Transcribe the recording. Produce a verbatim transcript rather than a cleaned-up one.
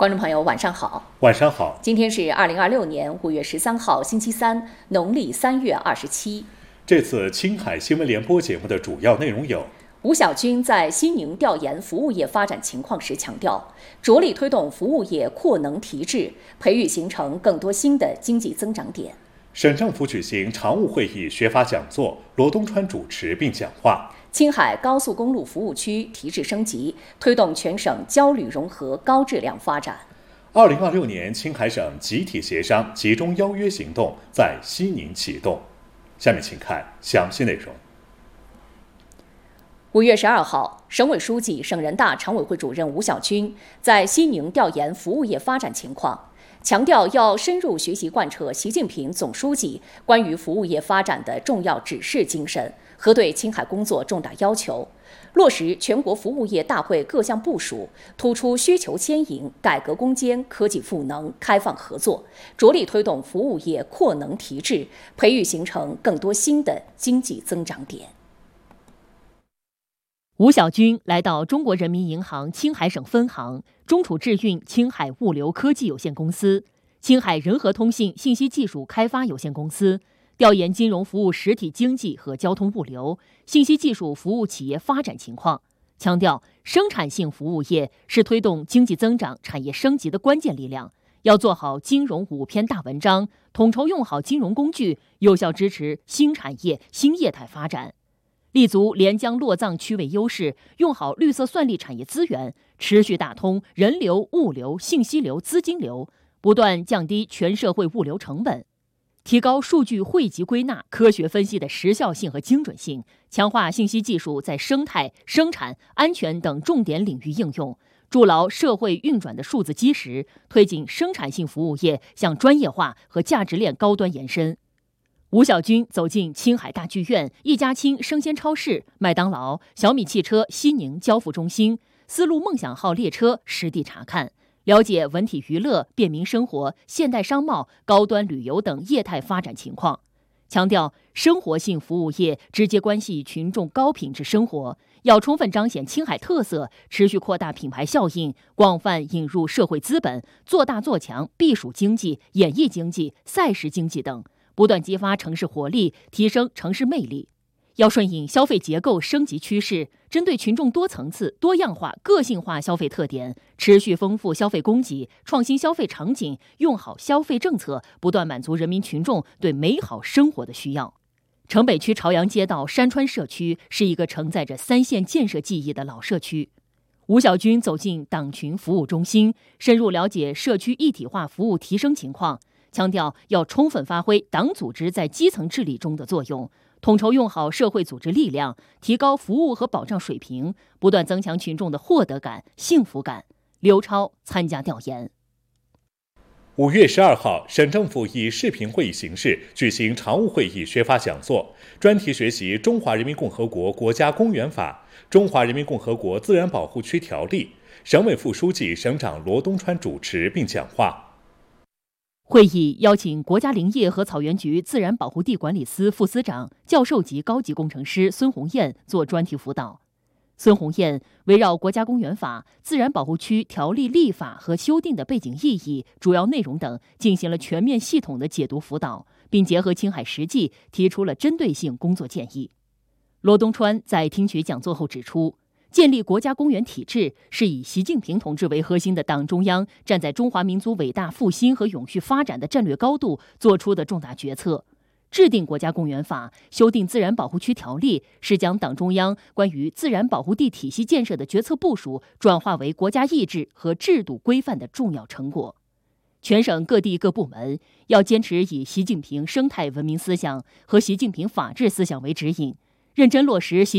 观众朋友，晚上好。 晚上好。 今天是二零二六年五月十三号，星期三，农历三月二十七。 这次青海新闻联播节目的主要内容有： 吴小军在西宁调研服务业发展情况时强调，着力推动服务业扩能提质，培育形成更多新的经济增长点。 省政府举行常务会议学法讲座，罗东川主持并讲话。 青海高速公路服务区提质升级，推动全省交旅融合高质量发展。 二零二六年青海省集体协商集中邀约行动在西宁启动。下面请看详细内容。 五月十二号，省委书记、省人大常委会主任吴小军在西宁调研服务业发展情况，强调要深入学习贯彻习近平总书记关于服务业发展的重要指示精神和对青海工作重大要求，落实全国服务业大会各项部署，突出需求牵引、改革攻坚、科技赋能、开放合作，着力推动服务业扩能提质，培育形成更多新的经济增长点。 吴小军来到中国人民银行青海省分行、中储智运青海物流科技有限公司、青海仁和通信信息技术开发有限公司，调研金融服务实体经济和交通物流、信息技术服务企业发展情况，强调生产性服务业是推动经济增长、产业升级的关键力量，要做好金融五篇大文章，统筹用好金融工具，有效支持新产业、新业态发展。立足连江洛藏区位优势，用好绿色算力产业资源，持续打通人流、物流、信息流、资金流，不断降低全社会物流成本，提高数据汇集归纳、科学分析的时效性和精准性，强化信息技术在生态、生产、安全等重点领域应用，筑牢社会运转的数字基石，推进生产性服务业向专业化和价值链高端延伸。吴小军走进青海大剧院、一家亲生鲜超市、麦当劳、小米汽车西宁交付中心、丝路梦想号列车实地查看，了解文体娱乐、便民生活、现代商贸、高端旅游等业态发展情况，强调生活性服务业直接关系群众高品质生活，要充分彰显青海特色，持续扩大品牌效应，广泛引入社会资本，做大做强避暑经济、演艺经济、赛事经济等，不断激发城市活力，提升城市魅力。要顺应消费结构升级趋势，针对群众多层次、多样化、个性化消费特点，持续丰富消费供给，创新消费场景，用好消费政策，不断满足人民群众对美好生活的需要。城北区朝阳街道山川社区是一个承载着三线建设记忆的老社区。吴小军走进党群服务中心，深入了解社区一体化服务提升情况，强调要充分发挥党组织在基层治理中的作用，统筹用好社会组织力量，提高服务和保障水平，不断增强群众的获得感、幸福感。刘超参加调研。 五月十二号，省政府以视频会议形式举行常务会议学法讲座，专题学习《中华人民共和国国家公园法》《中华人民共和国自然保护区条例》。省委副书记、省长罗东川主持并讲话。 会议邀请国家林业和草原局自然保护地管理司副司长、教授级高级工程师孙红艳做专题辅导。孙红艳围绕国家公园法、自然保护区条例立法和修订的背景意义、主要内容等进行了全面系统的解读辅导，并结合青海实际提出了针对性工作建议。罗东川在听取讲座后指出，建立国家公园体制是以习近平同志为核心的党中央站在中华民族伟大复兴和永续发展的战略高度做出的重大决策。制定国家公园法、修订自然保护区条例，是将党中央关于自然保护地体系建设的决策部署转化为国家意志和制度规范的重要成果。全省各地各部门要坚持以习近平生态文明思想和习近平法治思想为指引，认真落实习